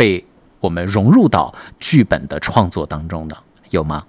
被我们融入到剧本的创作当中的，有吗？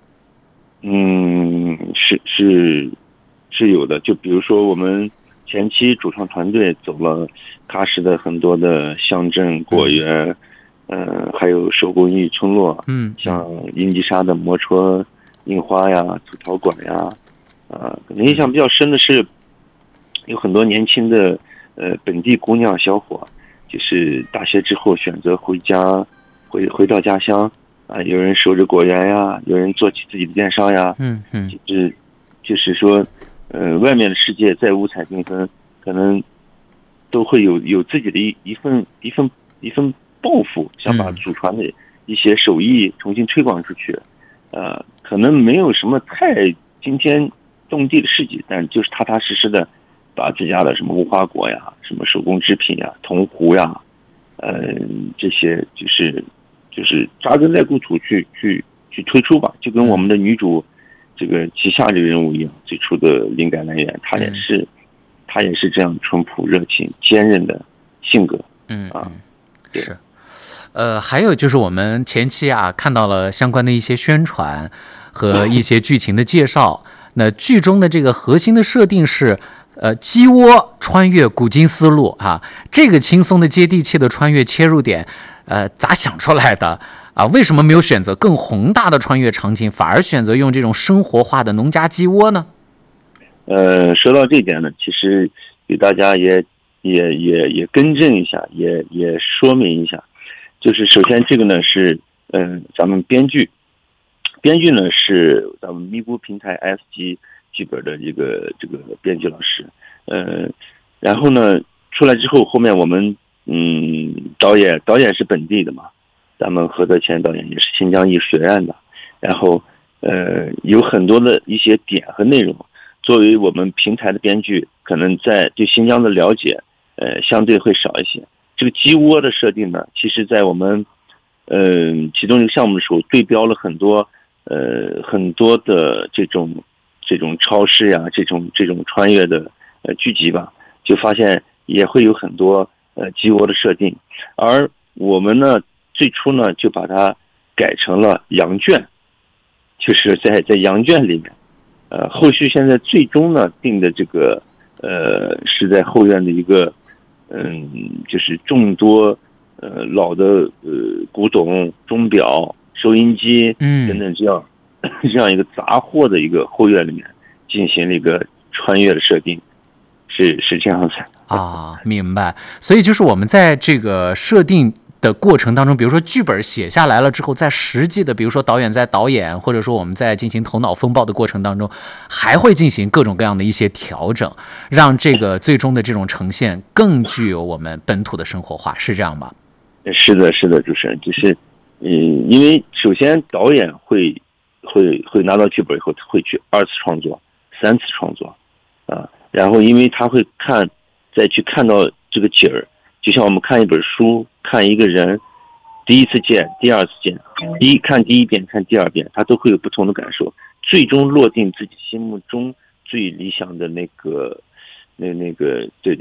是有的。就比如说我们前期主创团队走了喀什的很多的乡镇果园，还有手工艺村落，像英吉沙的摩戳印花呀、土陶馆呀，可能印象比较深的是，有很多年轻的本地姑娘小伙，就是大学之后选择回到家乡啊，有人守着果园呀，有人做起自己的电商呀，就是说，外面的世界再五彩缤纷，可能都会有自己的一份抱负，想把祖传的一些手艺重新推广出去。可能没有什么太惊天动地的事迹，但就是踏踏实实的把自家的什么无花果呀、什么手工制品呀、铜壶呀，这些就是扎根在故土去推出吧，就跟我们的女主这个旗下这个人物一样，最初的灵感来源，她也是这样淳朴、热情、坚韧的性格。 是。还有就是我们前期看到了相关的一些宣传和一些剧情的介绍。那剧中的这个核心的设定是，鸡窝穿越古今丝路这个轻松的接地气的穿越切入点，咋想出来的为什么没有选择更宏大的穿越场景，反而选择用这种生活化的农家鸡窝呢？ 说到这一点呢，其实给大家也更正一下，也说明一下。就是首先这个呢是咱们编剧呢是咱们咪咕平台 S 级剧本的这个编剧老师，然后呢出来之后，后面我们导演是本地的嘛，咱们何德乾导演也是新疆艺术学院的，然后有很多的一些点和内容，作为我们平台的编剧，可能在对新疆的了解相对会少一些。这个鸡窝的设定呢，其实在我们其中一个项目的时候，对标了很多的这种超市呀，这种穿越的剧集吧，就发现也会有很多鸡窝的设定，而我们呢最初呢就把它改成了羊圈，就是在羊圈里面，后续现在最终呢定的这个是在后院的一个。就是众多老的古董、钟表、收音机等等这样一个杂货的一个后院里面进行了一个穿越的设定，是这样子明白。所以就是我们在这个设定的过程当中，比如说剧本写下来了之后，在实际的比如说导演在导演，或者说我们在进行头脑风暴的过程当中，还会进行各种各样的一些调整，让这个最终的这种呈现更具有我们本土的生活化，是这样吗？ 是的，主持人，就是因为首先导演会拿到剧本以后会去2次创作、3次创作然后因为他会再去看到这个景儿，就像我们看一本书、看一个人，第一次见、第二次见，看第一遍、看第二遍，他都会有不同的感受，最终落定自己心目中最理想的那个对，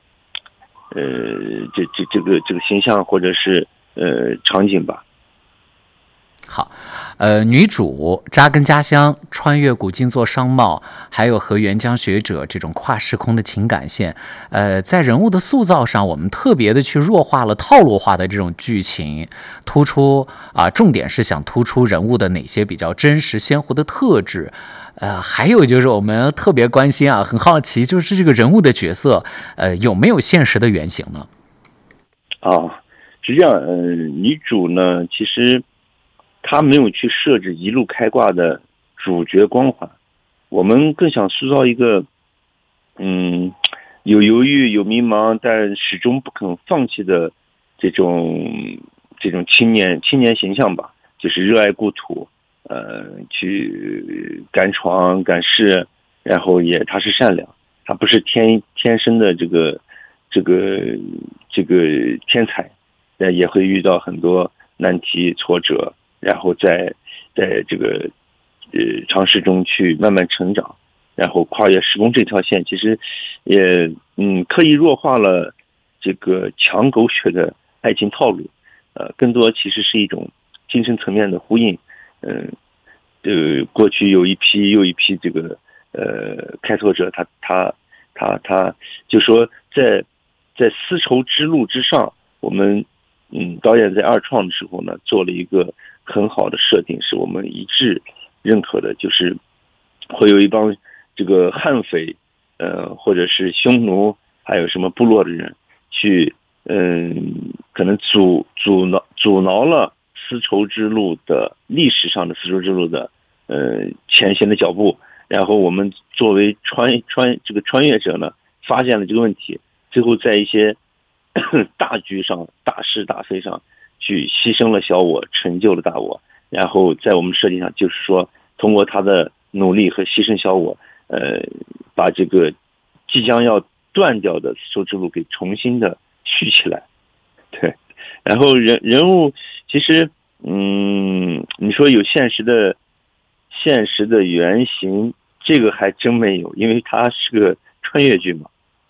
这个形象或者是场景吧。 好，女主扎根家乡，穿越古今做商贸，还有和援疆学者这种跨时空的情感线，在人物的塑造上，我们特别的去弱化了套路化的这种剧情，突出重点是想突出人物的哪些比较真实鲜活的特质。还有就是我们特别关心很好奇，就是这个人物的角色，有没有现实的原型呢？ 是这样，女主呢，其实她没有去设置一路开挂的主角光环，我们更想塑造一个，有犹豫、有迷茫，但始终不肯放弃的这种青年形象吧，就是热爱故土，去敢闯敢试，然后他是善良，他不是天生的这个天才，也会遇到很多难题挫折，然后在这个尝试中去慢慢成长，然后跨越时空这条线，其实也刻意弱化了这个强狗血的爱情套路， 更多其实是一种精神层面的呼应。过去有一批又一批这个开拓者，他就说在丝绸之路之上，我们导演在二创的时候呢，做了一个很好的设定，是我们一致认可的，就是会有一帮这个悍匪，或者是匈奴，还有什么部落的人去，可能阻挠了丝绸之路的历史上的丝绸之路的前行的脚步，然后我们作为穿越者呢，发现了这个问题，最后在一些大局上、大是大非上去牺牲了小我，成就了大我。然后在我们设计上，就是说通过他的努力和牺牲小我，把这个即将要断掉的丝绸之路给重新的续起来。对，然后人物其实，你说有现实的原型，这个还真没有，因为它是个穿越剧嘛。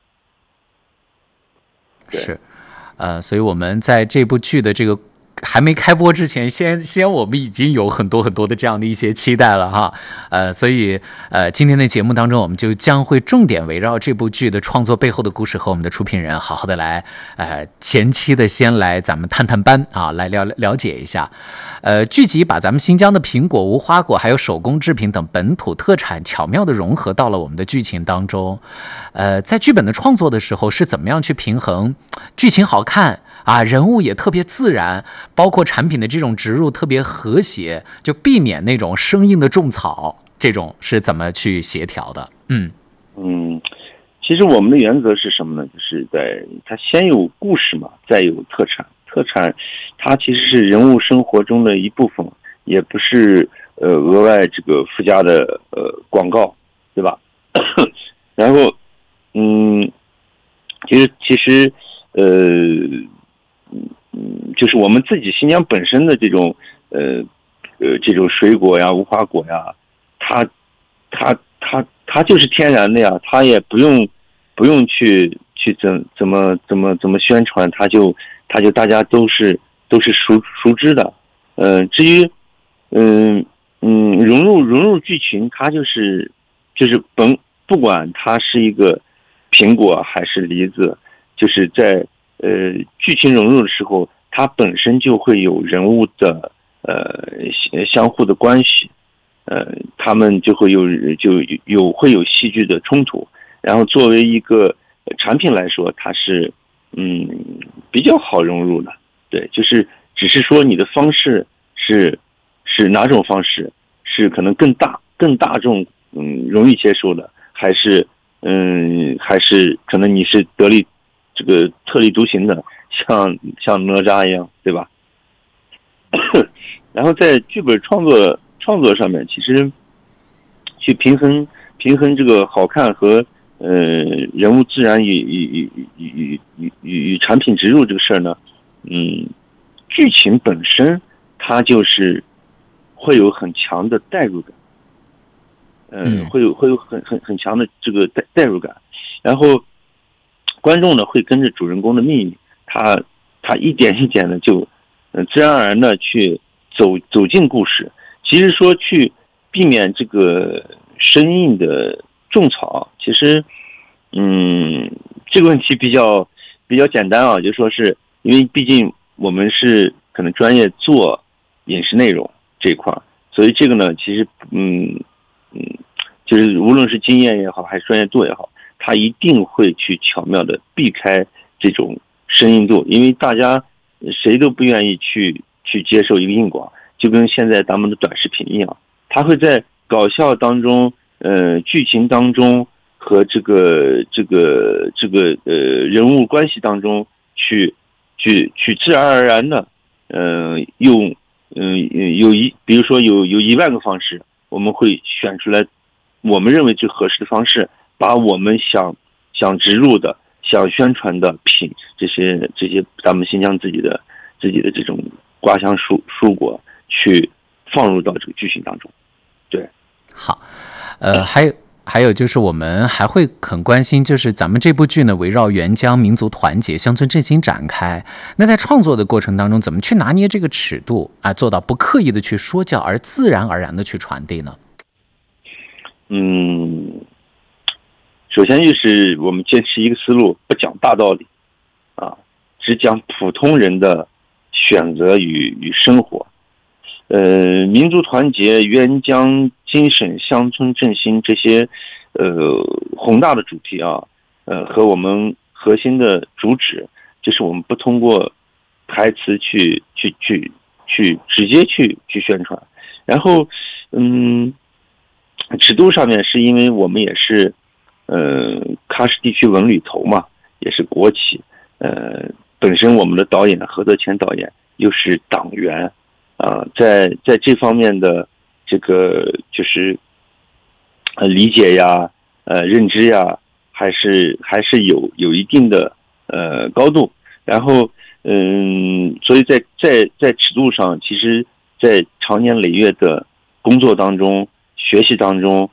是，所以我们在这部剧的这个还没开播之前，先我们已经有很多很多的这样的一些期待了哈，所以今天的节目当中，我们就将会重点围绕这部剧的创作背后的故事和我们的出品人好好的来前期的先来咱们探班啊，来了解一下。剧集把咱们新疆的苹果、无花果还有手工制品等本土特产巧妙的融合到了我们的剧情当中。在剧本的创作的时候是怎么样去平衡剧情好看啊，人物也特别自然，包括产品的这种植入特别和谐，就避免那种生硬的种草，这种是怎么去协调的？ 其实我们的原则是什么呢？就是它先有故事嘛，再有特产。特产它其实是人物生活中的一部分，也不是额外这个附加的广告，对吧？然后其实就是我们自己新疆本身的这种这种水果呀、无花果呀，它就是天然的呀，它也不用去怎么宣传，它就大家都是熟知的。至于融入剧情，它就是不管它是一个苹果还是梨子，就是在剧情融入的时候，它本身就会有人物的相互的关系，他们就会有戏剧的冲突，然后作为一个产品来说，它是比较好融入的。对，就是只是说你的方式是哪种方式，是可能更大众容易接受的，还是可能你是这个特立独行的，像哪吒一样，对吧？然后在剧本创作上面，其实去平衡这个好看和人物自然与产品植入这个事儿呢，剧情本身它就是会有很强的代入感，会有很强的这个代入感，然后观众呢会跟着主人公的命运，他一点一点的就自然而然的去走进故事。其实说去避免这个生硬的种草，其实这个问题比较简单啊，就说是因为毕竟我们是可能专业做饮食内容这一块，所以这个呢，其实就是无论是经验也好，还是专业度也好，他一定会去巧妙的避开这种生硬度，因为大家谁都不愿意去接受一个硬广，就跟现在咱们的短视频一样，他会在搞笑当中、剧情当中和这个人物关系当中去自然而然的用比如说有1万个方式，我们会选出来我们认为最合适的方式，把我们想植入的、想宣传的品这些咱们新疆自己的这种瓜香蔬果去放入到这个剧情当中。对， 好， 还有就是我们还会很关心，就是咱们这部剧呢围绕援疆、民族团结、乡村振兴展开。那在创作的过程当中，怎么去拿捏这个尺度啊，做到不刻意的去说教，而自然而然的去传递呢？ 首先就是我们坚持一个思路，不讲大道理啊，只讲普通人的选择与生活。民族团结、援疆精神、乡村振兴这些宏大的主题啊，和我们核心的主旨，就是我们不通过台词去直接去宣传。然后尺度上面是因为我们也是喀什地区文旅头嘛，也是国企，本身我们的导演何德乾导演又是党员。在这方面的这个就是理解呀、认知呀，还是有一定的高度。然后所以在尺度上，其实，在长年累月的工作当中、学习当中，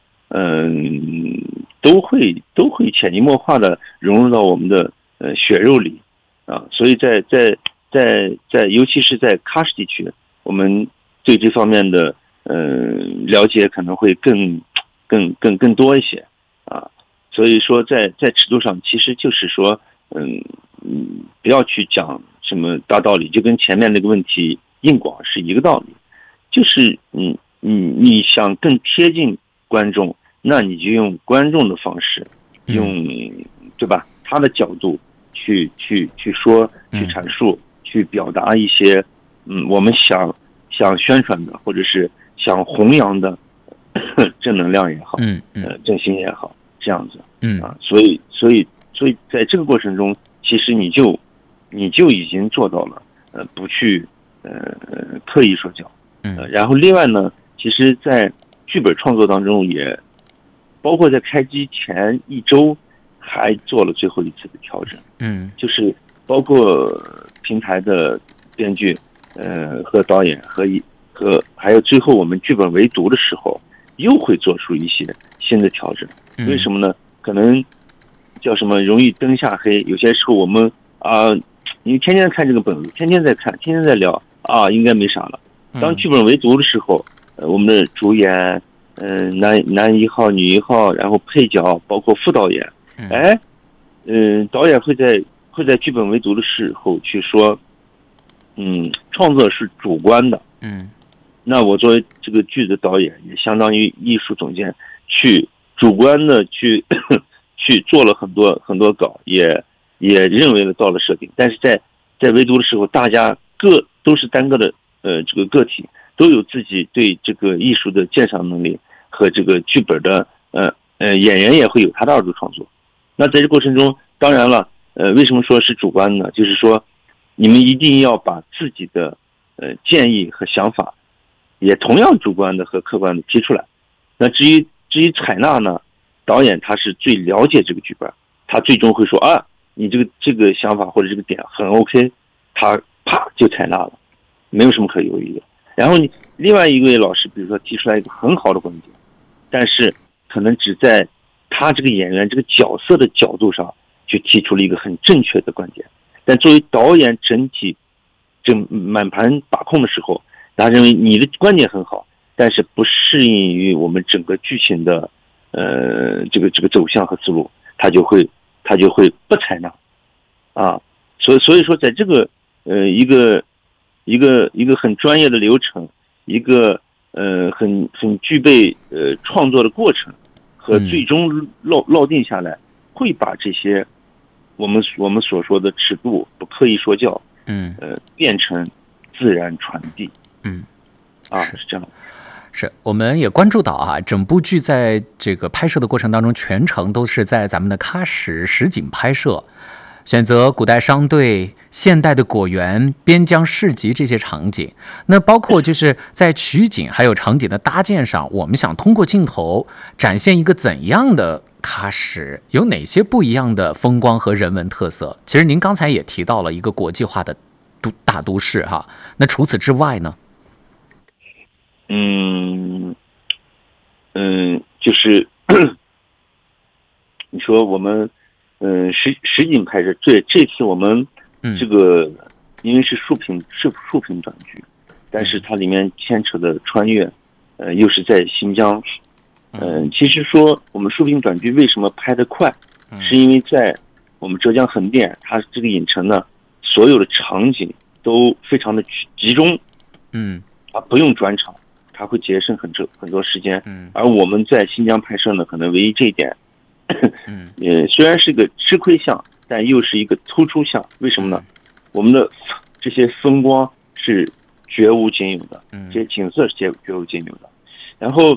都会潜移默化的融入到我们的血肉里啊。所以在尤其是在喀什地区，我们对这方面的了解可能会更多一些啊。所以说在尺度上，其实就是说不要去讲什么大道理，就跟前面那个问题硬广是一个道理。就是你想更贴近观众，那你就用观众的方式，用对吧？他的角度去说、去阐述、去表达一些我们想宣传的，或者是想弘扬的正能量也好，振兴也好，这样子，所以在这个过程中，其实你就已经做到了，不去刻意说教，然后另外呢，其实，在剧本创作当中，也包括在开机前1周，还做了最后一次的调整，就是包括平台的编剧。和导演和还有最后我们剧本围读的时候，又会做出一些新的调整。为什么呢？可能叫什么容易灯下黑。有些时候我们因为天天看这个本子，天天在看，天天在聊应该没啥了。当剧本围读的时候，我们的主演，男1号、女1号，然后配角，包括副导演，导演会在剧本围读的时候去说。创作是主观的，那我作为这个剧的导演，也相当于艺术总监，去主观的去做了很多稿，也认为了到了设定，但是在围读的时候，大家都是单个的这个个体，都有自己对这个艺术的鉴赏能力和这个剧本的演员也会有他的二度创作。那在这过程中，当然了，为什么说是主观呢？就是说，你们一定要把自己的建议和想法，也同样主观的和客观的提出来。那至于采纳呢，导演他是最了解这个剧本，他最终会说你这个想法或者这个点很 OK， 他啪就采纳了，没有什么可犹豫的。然后你另外一位老师，比如说提出来一个很好的观点，但是可能只在他这个演员这个角色的角度上，就提出了一个很正确的观点。但作为导演整体满盘把控的时候，他认为你的观点很好，但是不适应于我们整个剧情的这个走向和思路，他就会不采纳所以说在这个一个很专业的流程，一个很具备创作的过程和最终落定下来，会把这些我们所说的尺度不刻意说教，变成自然传递，是这样。 是，我们也关注到整部剧在这个拍摄的过程当中，全程都是在咱们的喀什实景拍摄，选择古代商队、现代的果园、边疆市集这些场景。那包括就是在取景还有场景的搭建上，我们想通过镜头展现一个怎样的喀什，有哪些不一样的风光和人文特色？其实您刚才也提到了一个国际化的大都市那除此之外呢？ 就是你说我们实景拍摄，这次我们这个因为是竖屏短剧，但是它里面牵扯的穿越，又是在新疆。其实说我们竖屏短剧为什么拍得快，是因为在我们浙江横店，它这个影城呢，所有的场景都非常的集中，它不用转场，它会节省很多时间。而我们在新疆拍摄呢，可能唯一这一点，虽然是个吃亏项，但又是一个突出项。为什么呢？我们的这些风光是绝无仅有的，这些景色是绝无仅有的。然后，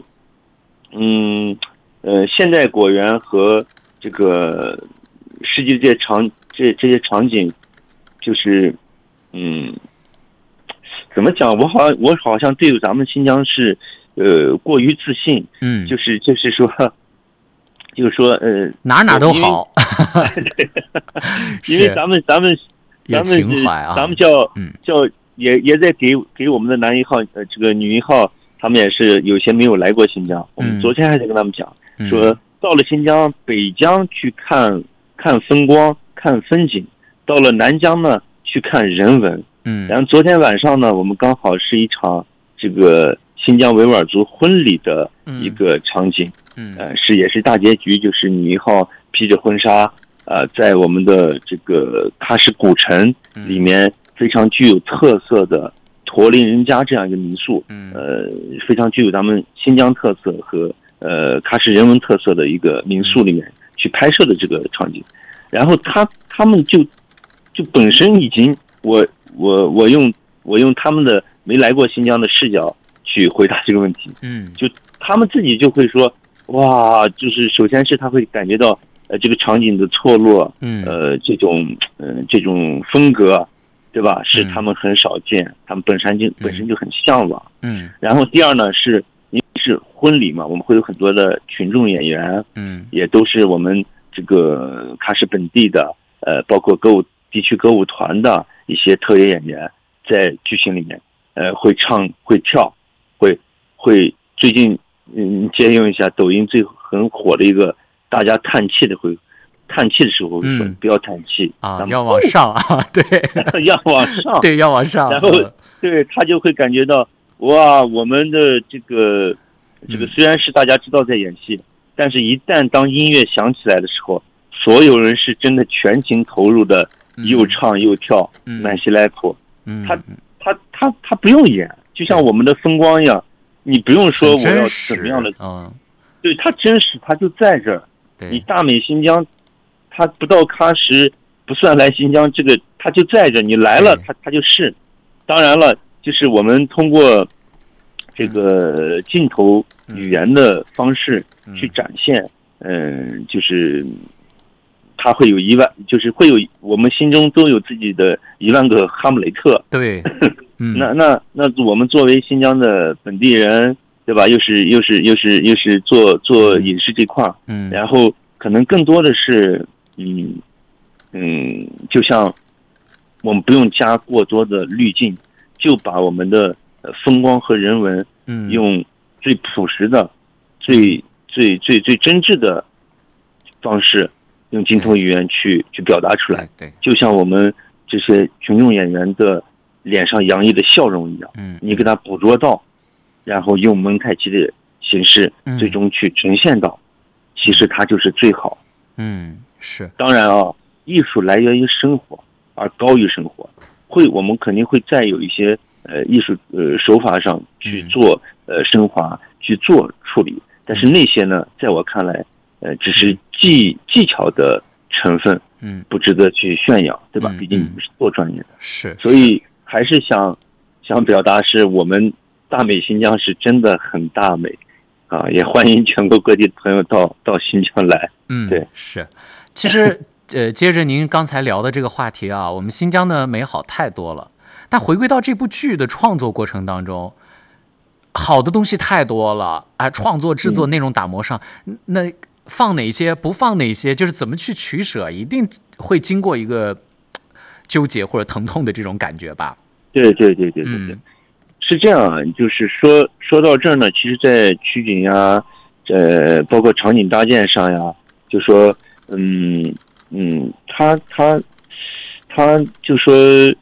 现代果园和这个世界这些场景，就是怎么讲？我好像对咱们新疆是过于自信，就是说哪都好， 因为咱们有情怀啊， 咱们叫也在给我们的男一号这个女一号，他们也是有些没有来过新疆。我们昨天还在跟他们讲，说到了新疆北疆去看风光看风景，到了南疆呢去看人文。然后昨天晚上呢，我们刚好是一场这个新疆维吾尔族婚礼的一个场景，也是大结局，就是女一号披着婚纱，在我们的这个喀什古城里面非常具有特色的驼铃人家这样一个民宿，非常具有咱们新疆特色和喀什人文特色的一个民宿里面去拍摄的这个场景。然后他们就本身已经我用他们的没来过新疆的视角去回答这个问题，就他们自己就会说，哇，就是首先是他会感觉到这个场景的错落，这种风格，对吧？是他们很少见，他们本身就很向往，然后第二呢是因为是婚礼嘛，我们会有很多的群众演员，也都是我们这个喀什本地的，包括地区歌舞团的一些特约演员在剧情里面，会唱会跳，会最近借用一下抖音很火的一个大家叹气的时候会说不要叹气啊，要往上啊，对， 要往上， 对，要往上， 然后对他就会感觉到哇，我们的这个虽然是大家知道在演戏，但是一旦当音乐响起来的时候，所有人是真的全情投入的，又唱又跳，满西来普，他不用演，就像我们的风光一样，你不用说我要怎么样的，对，他真实，他就在这儿。你大美新疆，他不到喀什不算来新疆，这个他就在这，你来了他就是。当然了，就是我们通过这个镜头语言的方式去展现，就是他会有就是会有我们心中都有自己的10000个哈姆雷特。 对， 那我们作为新疆的本地人，对吧？又是做影视这块，然后可能更多的是，就像我们不用加过多的滤镜，就把我们的风光和人文，用最朴实的、最真挚的方式，用镜头语言去表达出来。 对， 就像我们这些群众演员的脸上洋溢的笑容一样，你给他捕捉到，然后用蒙太奇的形式，最终去呈现到，其实它就是最好。 是。当然啊，艺术来源于生活，而高于生活。我们肯定会再有一些艺术手法上去做升华，去做处理。但是那些呢，在我看来，只是技巧的成分，不值得去炫耀，对吧？毕竟你们是做专业的。 是。 所以还是想表达是我们大美新疆是真的很大美啊，也欢迎全国各地的朋友到新疆来。对， 是。其实接着您刚才聊的这个话题啊，我们新疆的美好太多了，但回归到这部剧的创作过程当中，好的东西太多了啊，创作制作内容打磨上，那放哪些不放哪些，就是怎么去取舍，一定会经过一个纠结或者疼痛的这种感觉吧。 对，是这样啊，就是说到这儿呢，其实在取景呀，包括场景搭建上呀， 就说他就说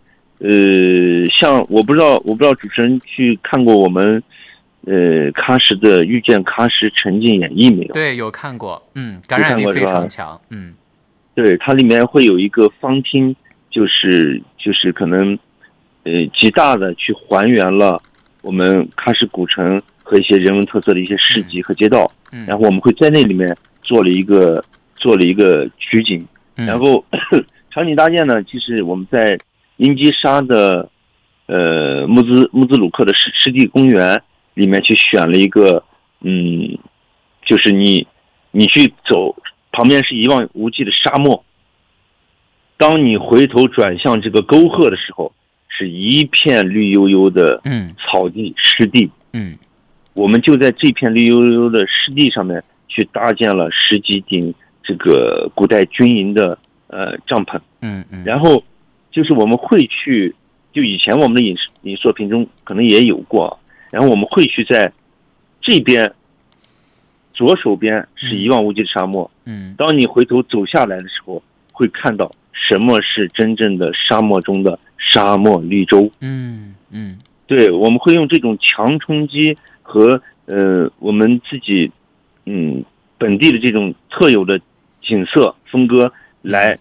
像我不知道主持人去看过我们喀什的遇见喀什沉浸演绎没有？ 对，有看过，感染力非常强， 对，它里面会有一个方厅，就是可能极大的去还原了我们喀什古城和一些人文特色的一些市集和街道，然后我们会在那里面做了一个取景，然后场景搭建呢，其实我们在英吉沙的木兹鲁克的湿地公园里面去选了一个，就是你去走，旁边是一望无际的沙漠，当你回头转向这个沟壑的时候，是一片绿油油的草地湿地，我们就在这片绿油油的湿地上面去搭建了10几顶这个古代军营的帐篷，然后就是我们会去，就以前我们的影视作品中可能也有过，然后我们会去在这边左手边是一望无际的沙漠，当你回头走下来的时候，会看到什么是真正的沙漠中的沙漠绿洲，对，我们会用这种强冲击和我们自己本地的这种特有的景色风格来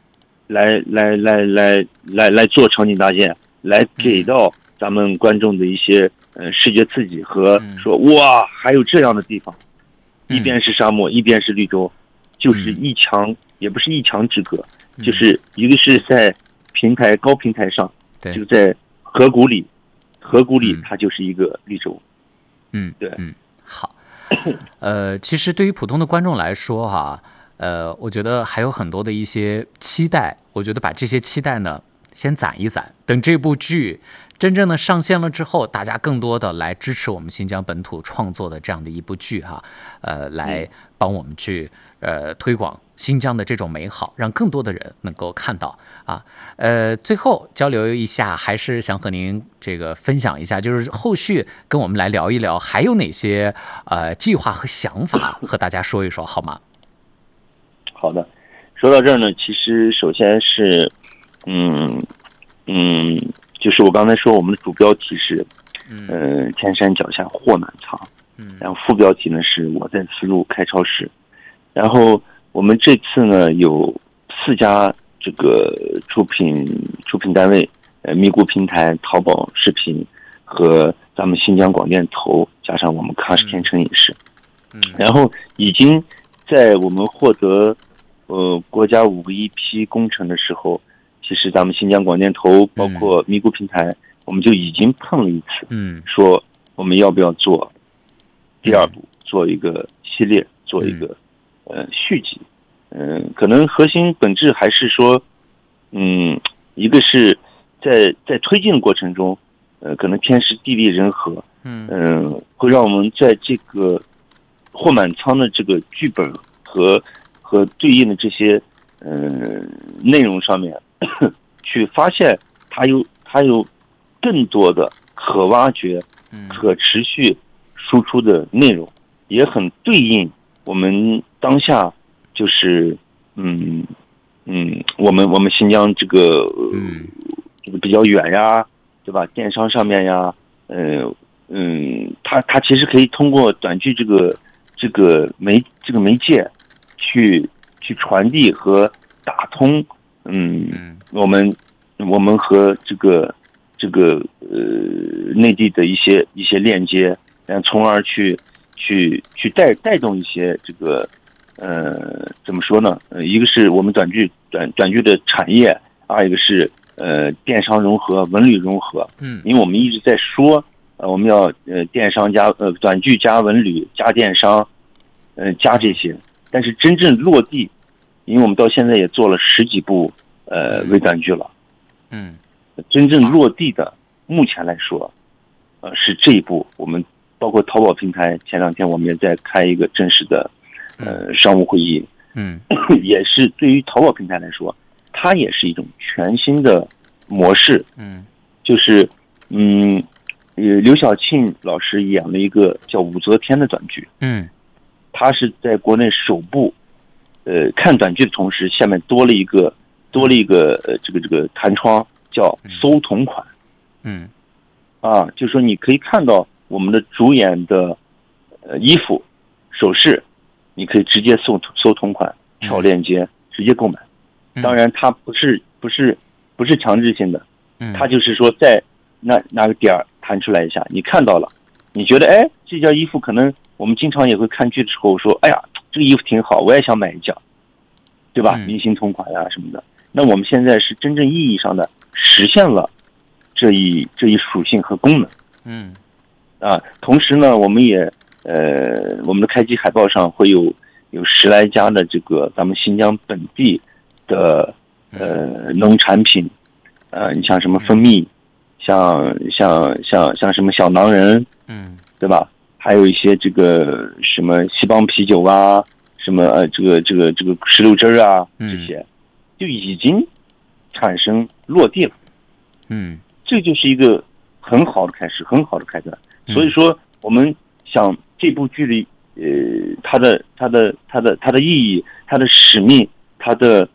做场景搭建，来给到咱们观众的一些视觉刺激和说哇还有这样的地方，一边是沙漠一边是绿洲，就是也不是一墙之隔，就是一个是在高平台上，就在河谷里它就是一个绿洲。对， 好，其实对于普通的观众来说哈，我觉得还有很多的一些期待，我觉得把这些期待呢先攒一攒，等这部剧真正的上线了之后，大家更多的来支持我们新疆本土创作的这样的一部剧哈，来帮我们去推广新疆的这种美好，让更多的人能够看到啊。最后交流一下，还是想和您这个分享一下，就是后续跟我们来聊一聊，还有哪些计划和想法和大家说一说，好吗？ 好的，说到这儿呢，其实首先是就是我刚才说我们的主标题是天山脚下货满仓，然后副标题呢是我在丝路开超市，然后我们这次呢有4家这个出品单位，咪咕平台、淘宝视频和咱们新疆广电投，加上我们喀什天成影视，然后已经在我们获得国家5个1批工程的时候，其实咱们新疆广电投包括咪咕平台，我们就已经碰了一次，说我们要不要做第2部，做一个系列，做一个续集。可能核心本质还是说，一个是在推进的过程中，可能天时地利人和，会让我们在这个货满仓的这个剧本和对应的这些内容上面，去发现它有更多的可挖掘、可持续输出的内容，也很对应我们当下就是我们新疆这个比较远呀，对吧？电商上面呀，它其实可以通过短剧这个媒介去传递和打通，我们和这个内地的一些链接，然后从而去带动一些这个怎么说呢？一个是我们短剧的产业，二一个是电商融合、文旅融合。因为我们一直在说，我们要电商加短剧加文旅加电商，加这些，但是真正落地，因为我们到现在也做了10几部微短剧了，真正落地的，目前来说，是这一部。我们包括淘宝平台，前2天我们也在开一个正式的商务会议，也是对于淘宝平台来说，它也是一种全新的模式，就是刘晓庆老师演了一个叫武则天的短剧，他是在国内首部看短剧的同时，下面多了一个这个弹窗叫搜同款。就是说你可以看到我们的主演的衣服、首饰，你可以直接搜同款，跳链接直接购买。当然，它不是强制性的，它就是说在哪个点儿弹出来一下，你看到了，你觉得这件衣服可能我们经常也会看剧的时候说，哎呀，这个衣服挺好，我也想买一件，对吧？明星同款呀什么的。那我们现在是真正意义上的实现了这一属性和功能。同时呢，我们也我们的开机海报上会有10来家的这个咱们新疆本地的农产品，你像什么蜂蜜，像什么小囊人，对吧？还有一些这个什么西邦啤酒啊，什么这个石榴汁啊，这些就已经产生落地了。这就是一个很好的开始，很好的开端。所以说，我们想这部剧里，它的意义，它的使命，它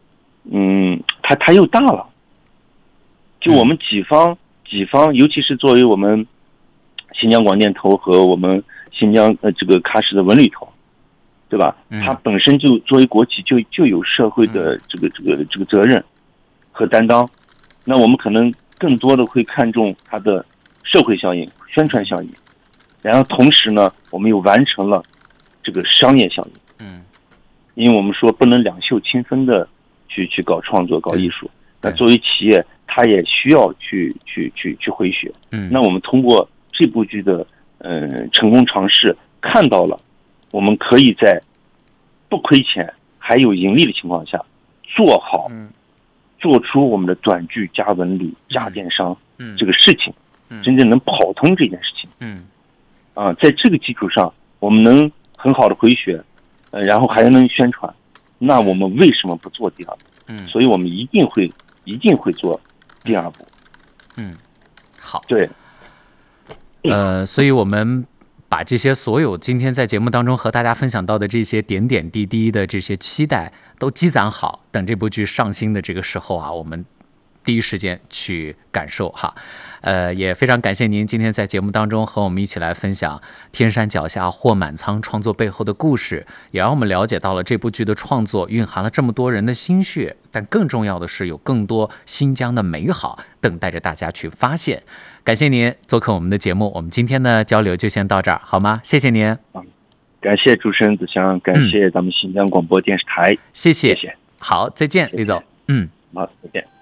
又大了。就我们几方，尤其是作为我们新疆广电投和我们新疆这个喀什的文旅投，对吧？它本身就作为国企就有社会的这个责任和担当。那我们可能更多的会看重它的社会效应、宣传效应，然后同时呢，我们又完成了这个商业效应。因为我们说不能两袖清风的去搞创作、搞艺术。那作为企业，它也需要去回血。那我们通过这部剧的成功尝试，看到了我们可以在不亏钱还有盈利的情况下做好。做出我们的短剧加文旅加电商这个事情，真正能跑通这件事情。在这个基础上，我们能很好的回血，然后还能宣传，那我们为什么不做第二步？所以我们一定会做第二步。 好， 对， 所以我们把这些所有今天在节目当中和大家分享到的这些点点滴滴的这些期待都积攒好，等这部剧上新的这个时候啊，我们第一时间去感受哈。也非常感谢您今天在节目当中和我们一起来分享天山脚下货满仓创作背后的故事，也让我们了解到了这部剧的创作蕴含了这么多人的心血，但更重要的是有更多新疆的美好等待着大家去发现。感谢您做客我们的节目，我们今天的交流就先到这儿，好吗？谢谢您。 感谢主持人子祥，感谢咱们新疆广播电视台， 谢谢。 谢谢。 好，再见，李总。 好，再见。